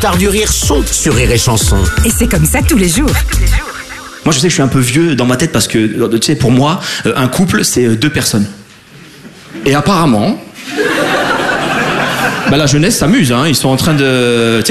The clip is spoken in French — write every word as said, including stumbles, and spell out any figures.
Stars du rire sont sur Rire et Chanson. Et c'est comme ça tous les jours. Moi, je sais que je suis un peu vieux dans ma tête parce que, tu sais, pour moi, un couple, c'est deux personnes. Et apparemment, bah, la jeunesse s'amuse, hein. Ils sont en train de... Tu sais,